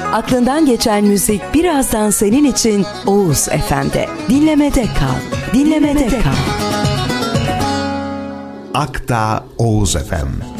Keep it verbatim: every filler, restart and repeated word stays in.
Aklından geçen müzik birazdan senin için Oğuz F M'de. Dinlemede kal. Dinlemede kal. Akta Oğuz F M.